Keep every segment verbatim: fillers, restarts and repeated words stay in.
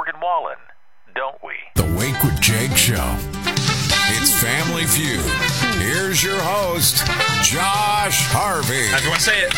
Morgan Wallen, don't we? The Wake with Jake Show. It's Family Feud. Here's your host, Josh Harvey. Everyone say it.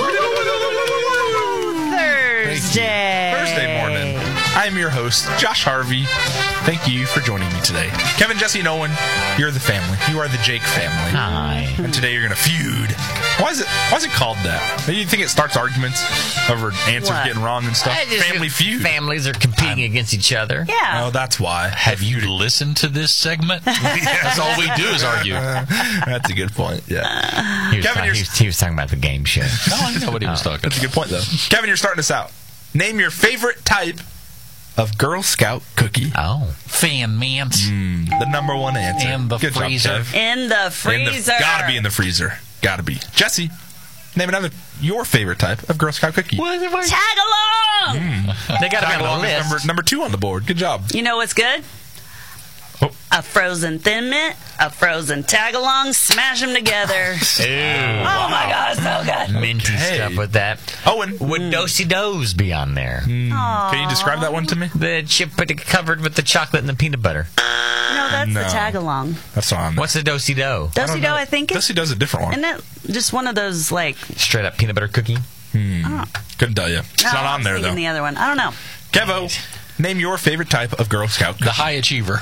Thursday. Thursday morning. I'm your host, Josh Harvey. Thank you for joining me today. Kevin, Jesse, and Owen, you're the family. You are the Jake family. Hi. And today you're going to feud. Why is it Why is it called that? Do you think it starts arguments over answers What? getting wrong and stuff? I just- Family Feud. Families are competing against each other. Yeah. Oh, that's why. Have you listened to this segment? That's all we do is argue. Uh, that's a good point. Yeah. He was, Kevin, talk- you're- he was, he was talking about the game show. No, I know what he was talking That's a about. good point, though. Kevin, you're starting us out. Name your favorite type of Girl Scout cookie. Oh. Fan Mance. Mm, the number one answer. In the Good job, freezer. Kev. In the freezer. In the, gotta be in the freezer. Gotta be. Jesse, name another your favorite type of Girl Scout cookie. Tag along. They got to be Tag on along the is list. number number two on the board. Good job. You know what's good? Oh. A frozen Thin Mint, a frozen tag along, smash them together. Ooh. Oh my God, so good. Minty Okay. stuff with that. Owen, Would Do-si Do's be on there? can you describe that one to me? The chip covered with the chocolate and the peanut butter. No, that's No. the tag along. That's on. What's the Do-si Do? Dosey Do, I think it's Jesse does a different one. isn't it just one of those like Straight up peanut butter cookie? Couldn't tell you. It's no, not I on was there thinking though. The other one, I don't know. Kevo, name your favorite type of Girl Scout cookie. The high achiever.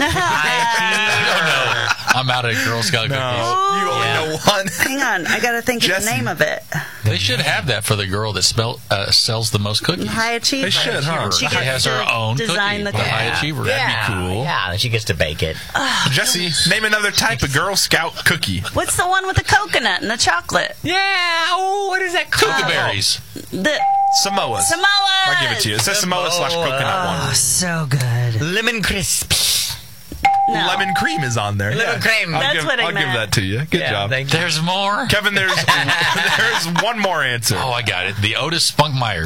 I'm out of Girl Scout cookies. No, you only Yeah. know one. Hang on, I gotta think of Jesse. the name of it. They should have that for the girl that spell, uh, sells the most cookies. High achiever. They should, huh? She She gets has her to own design cookie. the The high cookie. achiever. yeah. cool. Yeah, she gets to bake it. Jesse, name another type of Girl Scout cookie. What's the one with the coconut and the chocolate? Yeah. Oh, what is that called? Kookaberries. The Samoas. Samoa. I'll give it to you. It says Samoa slash coconut one. Oh, so good. Lemon crisp. No. Lemon cream is on there. Lemon yeah. cream. I'll That's give, what I I'll give meant. that to you. Good Yeah, job. thank you. There's more. Kevin, there's there's one more answer. Oh, I got it. The Otis Spunk Myers.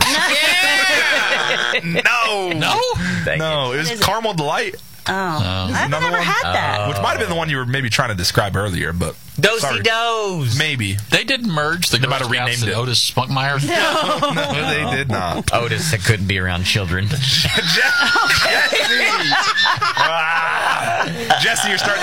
No. No? Thank No, it was is it? Caramel Delight, Oh, I've another never one? had that. which might have been the one you were maybe trying to describe earlier, but Do-si sorry. Do's. Maybe. They didn't merge the They Girl might have Scouts renamed and it. Otis Spunk Myers. No, they did not. Otis that couldn't be around children. Jesse, ah. Jesse, you're starting